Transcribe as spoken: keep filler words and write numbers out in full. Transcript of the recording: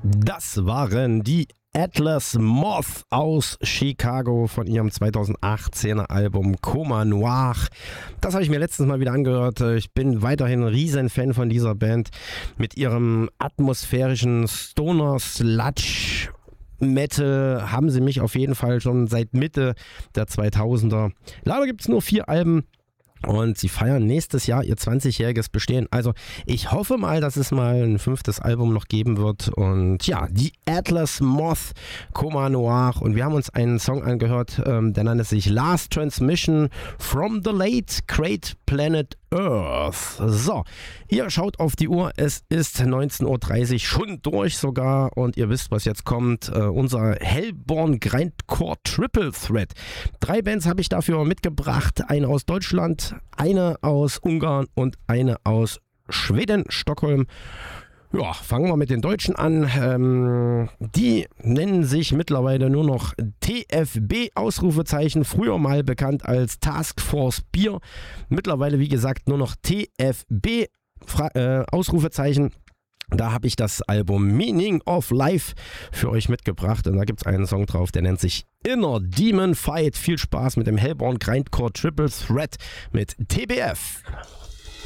Das waren die Atlas Moth aus Chicago von ihrem zweitausendachtzehner Album Coma Noir. Das habe ich mir letztens mal wieder angehört. Ich bin weiterhin ein riesen Fan von dieser Band mit ihrem atmosphärischen Stoner Sludge Metal haben sie mich auf jeden Fall schon seit Mitte der zweitausender. Leider gibt es nur vier Alben. Und sie feiern nächstes Jahr ihr zwanzigjähriges Bestehen. Also ich hoffe mal, dass es mal ein fünftes Album noch geben wird. Und ja, die Atlas Moth, Coma Noir. Und wir haben uns einen Song angehört, ähm, der nannte sich Last Transmission from the Late Great Planet Earth. So, ihr schaut auf die Uhr, es ist neunzehn Uhr dreißig, schon durch sogar. Und ihr wisst, was jetzt kommt. Äh, unser Hellborn Grindcore Triple Threat. Drei Bands habe ich dafür mitgebracht. Eine aus Deutschland, eine aus Ungarn und eine aus Schweden, Stockholm. Ja, fangen wir mit den Deutschen an. Ähm, die nennen sich mittlerweile nur noch T F B, Ausrufezeichen, früher mal bekannt als Task Force Bier. Mittlerweile, wie gesagt, nur noch T F B, Fra- äh, Ausrufezeichen. Da habe ich das Album Meaning of Life für euch mitgebracht und da gibt es einen Song drauf, der nennt sich Inner Demon Fight. Viel Spaß mit dem Hellborn Grindcore Triple Threat mit T B F.